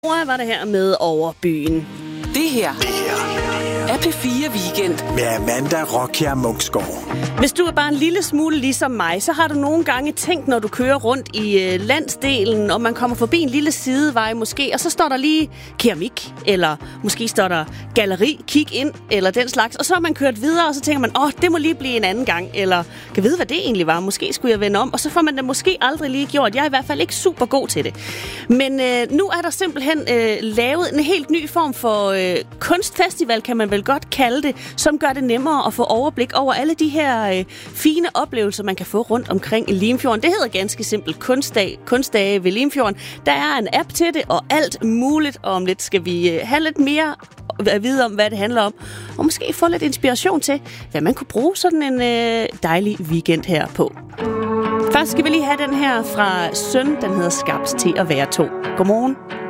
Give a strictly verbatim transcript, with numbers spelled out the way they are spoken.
Hvor var det her med over byen? Det her er P fire Weekend med Amanda Rockjær Munksgaard. Hvis du er bare en lille smule ligesom mig, så har du nogle gange tænkt, når du kører rundt i øh, landsdelen, og man kommer forbi en lille sidevej måske, og så står der lige keramik, eller måske står der galleri, kig ind, eller den slags, og så har man kørt videre, og så tænker man, åh, oh, det må lige blive en anden gang, eller kan vide, hvad det egentlig var, måske skulle jeg vende om, og så får man det måske aldrig lige gjort. Jeg er i hvert fald ikke super god til det. Men øh, nu er der simpelthen øh, lavet en helt ny form for øh, kunstfestival, kan man vel godt kalde det, som gør det nemmere at få overblik over alle de her øh, fine oplevelser, man kan få rundt omkring i Limfjorden. Det hedder ganske simpelt Kunstdag, Kunstdage ved Limfjorden. Der er en app til det, og alt muligt. Og om lidt skal vi øh, have lidt mere at vide om, hvad det handler om, og måske få lidt inspiration til, hvad man kunne bruge sådan en øh, dejlig weekend her på. Først skal vi lige have den her fra Søn, den hedder Skabt til at være to. Godmorgen.